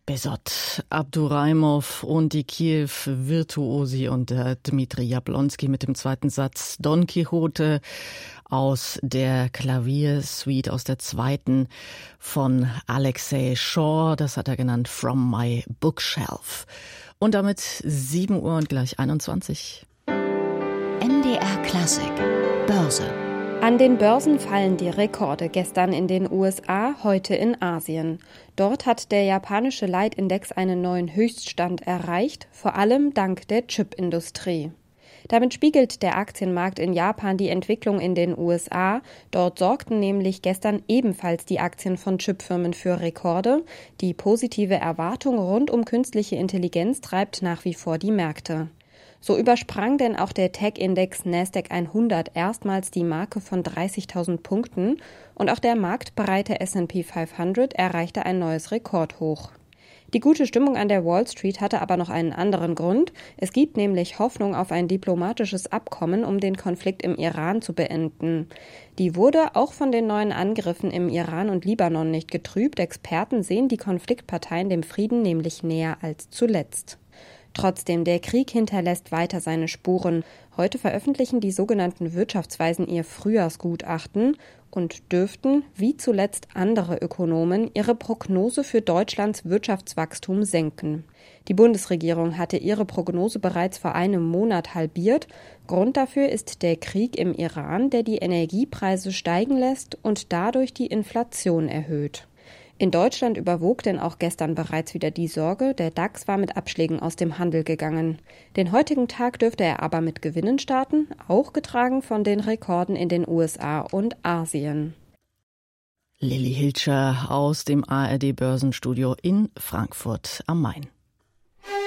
Besot Abduraimov und die Kiew-Virtuosi und Dmitri Jablonski mit dem zweiten Satz Don Quixote aus der Klaviersuite, aus der zweiten von Alexei Shaw. Das hat er genannt From My Bookshelf. Und damit 7 Uhr und gleich 21. MDR Klassik Börse. An den Börsen fallen die Rekorde, gestern in den USA, heute in Asien. Dort hat der japanische Leitindex einen neuen Höchststand erreicht, vor allem dank der Chipindustrie. Damit spiegelt der Aktienmarkt in Japan die Entwicklung in den USA. Dort sorgten nämlich gestern ebenfalls die Aktien von Chipfirmen für Rekorde. Die positive Erwartung rund um künstliche Intelligenz treibt nach wie vor die Märkte. So übersprang denn auch der Tech-Index Nasdaq 100 erstmals die Marke von 30.000 Punkten und auch der marktbreite S&P 500 erreichte ein neues Rekordhoch. Die gute Stimmung an der Wall Street hatte aber noch einen anderen Grund. Es gibt nämlich Hoffnung auf ein diplomatisches Abkommen, um den Konflikt im Iran zu beenden. Die wurde auch von den neuen Angriffen im Iran und Libanon nicht getrübt. Experten sehen die Konfliktparteien dem Frieden nämlich näher als zuletzt. Trotzdem, der Krieg hinterlässt weiter seine Spuren. Heute veröffentlichen die sogenannten Wirtschaftsweisen ihr Frühjahrsgutachten und dürften, wie zuletzt andere Ökonomen, ihre Prognose für Deutschlands Wirtschaftswachstum senken. Die Bundesregierung hatte ihre Prognose bereits vor einem Monat halbiert. Grund dafür ist der Krieg im Iran, der die Energiepreise steigen lässt und dadurch die Inflation erhöht. In Deutschland überwog denn auch gestern bereits wieder die Sorge, der DAX war mit Abschlägen aus dem Handel gegangen. Den heutigen Tag dürfte er aber mit Gewinnen starten, auch getragen von den Rekorden in den USA und Asien. Lilly Hilscher aus dem ARD Börsenstudio in Frankfurt am Main.